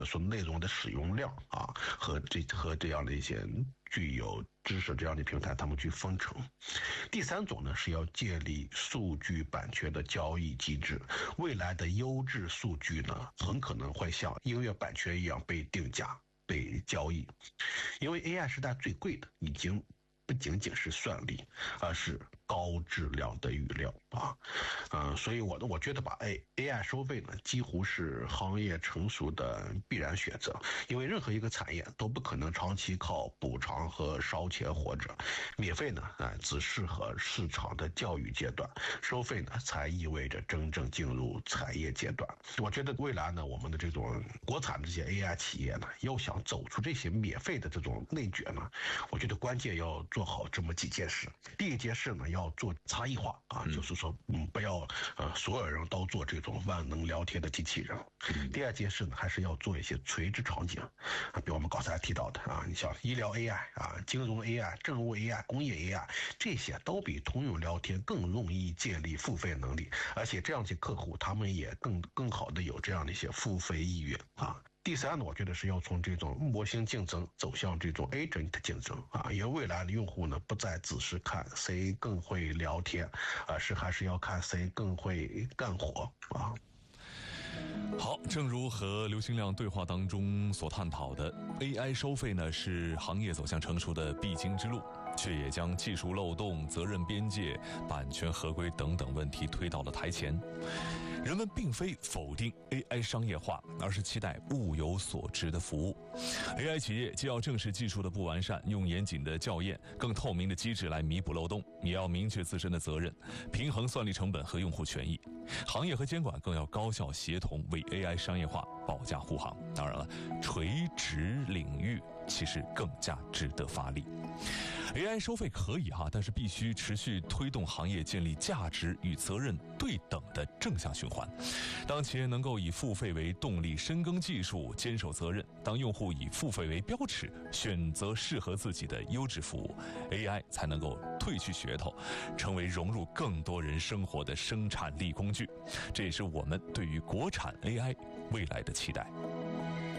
说内容的使用量啊，和这样的一些具有知识这样的平台，他们去分成。第三种呢，是要建立数据版权的交易机制。未来的优质数据呢，很可能会像音乐版权一样被定价、被交易。因为 AI 时代最贵的已经不仅仅是算力，而是高质量的语料啊。所以我觉得吧，AI 收费呢，几乎是行业成熟的必然选择。因为任何一个产业都不可能长期靠补偿和烧钱活着，免费呢，只适合市场的教育阶段，收费呢，才意味着真正进入产业阶段。我觉得未来呢，我们的这种国产的这些 AI 企业呢，要想走出这些免费的这种内卷呢，我觉得关键要做好这么几件事。第一件事呢，要做差异化啊，就是说，不要所有人都做这种万能聊天的机器人。第二件事呢，还是要做一些垂直场景，比如我们刚才提到的啊，你像医疗 AI 啊、金融 AI、政务 AI、工业 AI， 这些都比通用聊天更容易建立付费能力，而且这样的客户他们也更好的有这样的一些付费意愿啊。第三呢，我觉得是要从这种模型竞争走向这种 agent 竞争啊，因为未来的用户呢，不再只是看谁更会聊天，而是还是要看谁更会干活啊。 好，正如和刘兴亮对话当中所探讨的， AI 收费呢是行业走向成熟的必经之路，却也将技术漏洞、责任边界、版权合规等等问题推到了台前。人们并非否定 AI 商业化，而是期待物有所值的服务。AI 企业既要正视技术的不完善，用严谨的校验、更透明的机制来弥补漏洞，也要明确自身的责任，平衡算力成本和用户权益。行业和监管更要高效协同，为 AI 商业化保驾护航。当然了，垂直领域其实更加值得发力。AI 收费可以但是必须持续推动行业建立价值与责任对等的正向循环。当企业能够以付费为动力，深耕技术，坚守责任；当用户以付费为标尺，选择适合自己的优质服务， AI 才能够褪去噱头，成为融入更多人生活的生产力工具。这也是我们对于国产 AI 未来的期待。